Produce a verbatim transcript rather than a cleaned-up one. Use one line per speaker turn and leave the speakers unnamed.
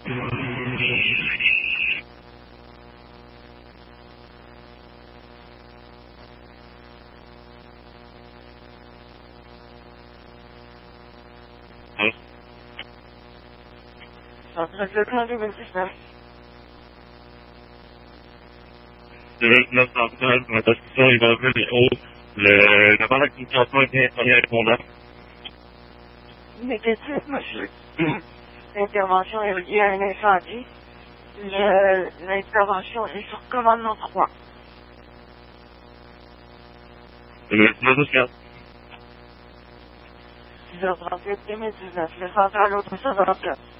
Centre du vingt-six.
Le vingt-neuf central, ma discussion est dans le haut. Le, la barre d'activation est bien répondant.
Négatif, monsieur. L'intervention est liée à un incendie. Le- L'intervention est sur commandement trois.
Le vingt-neuf quatre.
six heures trente-huit deux mille dix-neuf. Le central autre